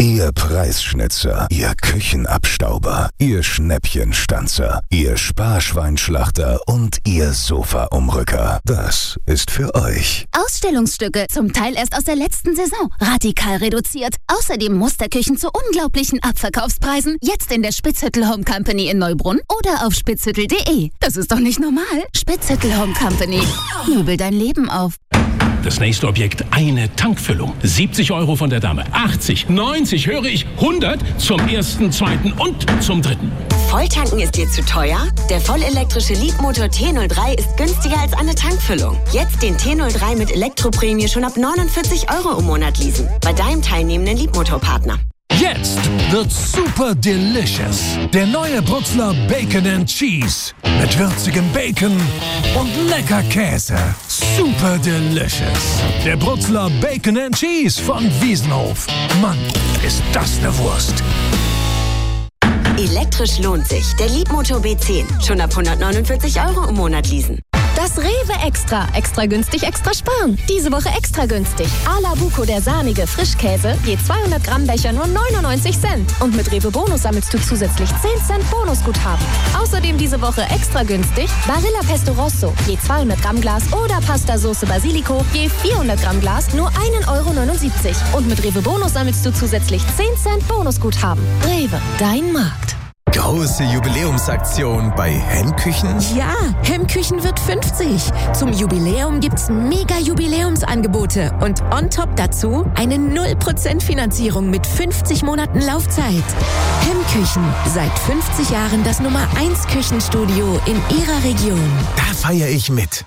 Ihr Preisschnitzer, Ihr Küchenabstauber, Ihr Schnäppchenstanzer, Ihr Sparschweinschlachter und Ihr Sofaumrücker. Das ist für euch. Ausstellungsstücke, zum Teil erst aus der letzten Saison. Radikal reduziert. Außerdem Musterküchen zu unglaublichen Abverkaufspreisen. Jetzt in der Spitzhüttel Home Company in Neubrunn oder auf spitzhüttel.de. Das ist doch nicht normal. Spitzhüttel Home Company. Möbel dein Leben auf. Das nächste Objekt, eine Tankfüllung. 70 € von der Dame. 80, 90, höre ich, 100 zum ersten, zweiten und zum dritten. Volltanken ist dir zu teuer? Der vollelektrische Leapmotor T03 ist günstiger als eine Tankfüllung. Jetzt den T03 mit Elektroprämie schon ab 49 € im Monat leasen. Bei deinem teilnehmenden Leapmotor-Partner. Jetzt wird super delicious. Der neue Brutzler Bacon and Cheese. Mit würzigem Bacon und lecker Käse. Super delicious. Der Brutzler Bacon and Cheese von Wiesenhof. Mann, ist das eine Wurst. Elektrisch lohnt sich. Der Leapmotor B10. Schon ab 149 € im Monat leasen. Das Rewe Extra. Extra günstig, extra sparen. Diese Woche extra günstig. A la Buco, der sahnige Frischkäse. Je 200 Gramm Becher nur 99 Cent. Und mit Rewe Bonus sammelst du zusätzlich 10 Cent Bonusguthaben. Außerdem diese Woche extra günstig. Barilla Pesto Rosso. Je 200 Gramm Glas oder Pasta Sauce Basilico. Je 400 Gramm Glas nur 1,79 €. Und mit Rewe Bonus sammelst du zusätzlich 10 Cent Bonusguthaben. Rewe, dein Markt. Große Jubiläumsaktion bei Hemmküchen? Ja, Hemmküchen wird 50. Zum Jubiläum gibt's mega Jubiläumsangebote und on top dazu eine 0% Finanzierung mit 50 Monaten Laufzeit. Hemmküchen, seit 50 Jahren das Nummer 1 Küchenstudio in Ihrer Region. Da feiere ich mit.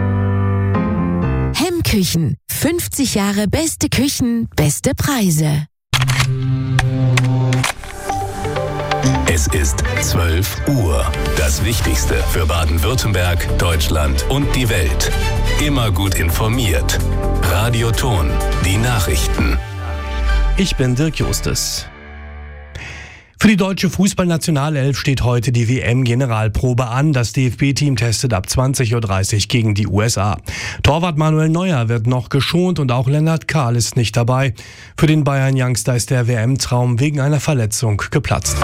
Hemmküchen, 50 Jahre beste Küchen, beste Preise. Es ist 12 Uhr. Das Wichtigste für Baden-Württemberg, Deutschland und die Welt. Immer gut informiert. Radio Ton, die Nachrichten. Ich bin Dirk Justus. Für die deutsche Fußballnationalelf steht heute die WM-Generalprobe an. Das DFB-Team testet ab 20:30 Uhr gegen die USA. Torwart Manuel Neuer wird noch geschont und auch Lennart Kahl ist nicht dabei. Für den Bayern-Youngster ist der WM-Traum wegen einer Verletzung geplatzt.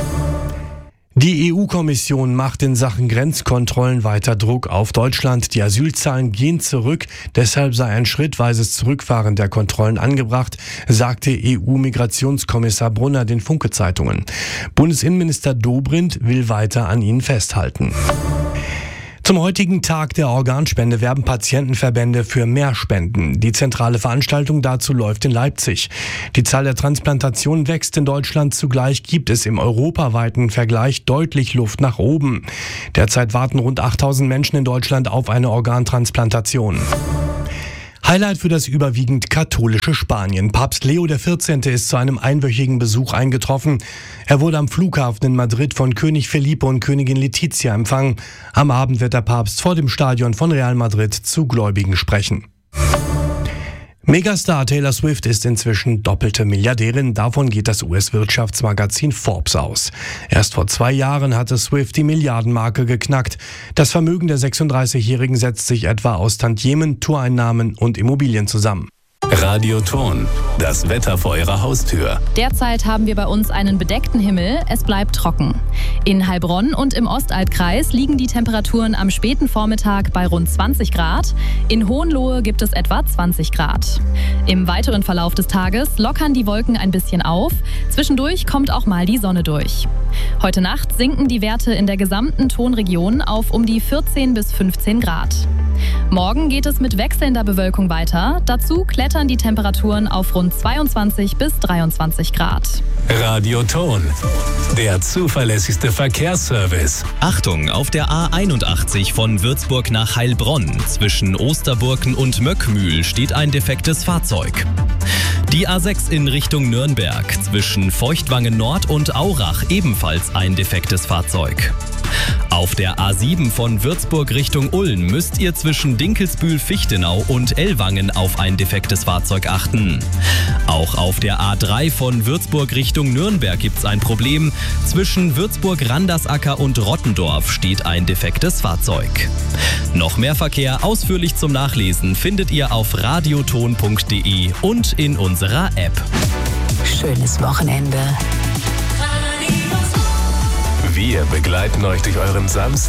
Die EU-Kommission macht in Sachen Grenzkontrollen weiter Druck auf Deutschland. Die Asylzahlen gehen zurück, deshalb sei ein schrittweises Zurückfahren der Kontrollen angebracht, sagte EU-Migrationskommissar Brunner den Funke-Zeitungen. Bundesinnenminister Dobrindt will weiter an ihnen festhalten. Zum heutigen Tag der Organspende werben Patientenverbände für mehr Spenden. Die zentrale Veranstaltung dazu läuft in Leipzig. Die Zahl der Transplantationen wächst in Deutschland. Zugleich gibt es im europaweiten Vergleich deutlich Luft nach oben. Derzeit warten rund 8000 Menschen in Deutschland auf eine Organtransplantation. Highlight für das überwiegend katholische Spanien. Papst Leo XIV. Ist zu einem einwöchigen Besuch eingetroffen. Er wurde am Flughafen in Madrid von König Felipe und Königin Letizia empfangen. Am Abend wird der Papst vor dem Stadion von Real Madrid zu Gläubigen sprechen. Megastar Taylor Swift ist inzwischen doppelte Milliardärin. Davon geht das US-Wirtschaftsmagazin Forbes aus. Erst vor 2 Jahren hatte Swift die Milliardenmarke geknackt. Das Vermögen der 36-Jährigen setzt sich etwa aus Tantiemen, Toureinnahmen und Immobilien zusammen. Radio Ton, das Wetter vor Ihrer Haustür. Derzeit haben wir bei uns einen bedeckten Himmel, es bleibt trocken. In Heilbronn und im Ostalbkreis liegen die Temperaturen am späten Vormittag bei rund 20 Grad. In Hohenlohe gibt es etwa 20 Grad. Im weiteren Verlauf des Tages lockern die Wolken ein bisschen auf. Zwischendurch kommt auch mal die Sonne durch. Heute Nacht sinken die Werte in der gesamten Tonregion auf um die 14 bis 15 Grad. Morgen geht es mit wechselnder Bewölkung weiter. Dazu klettern die Temperaturen auf rund 22 bis 23 Grad. Radio Ton, der zuverlässigste Verkehrsservice. Achtung, auf der A81 von Würzburg nach Heilbronn zwischen Osterburken und Möckmühl steht ein defektes Fahrzeug. Die A6 in Richtung Nürnberg zwischen Feuchtwangen Nord und Aurach ebenfalls ein defektes Fahrzeug. Auf der A7 von Würzburg Richtung Ulm müsst ihr zwischen Dinkelsbühl-Fichtenau und Ellwangen auf ein defektes Fahrzeug achten. Auch auf der A3 von Würzburg Richtung Nürnberg gibt's ein Problem. Zwischen Würzburg-Randersacker und Rottendorf steht ein defektes Fahrzeug. Noch mehr Verkehr ausführlich zum Nachlesen findet ihr auf radioton.de und in unserer App. schönes Wochenende. Wir begleiten euch durch euren Samstag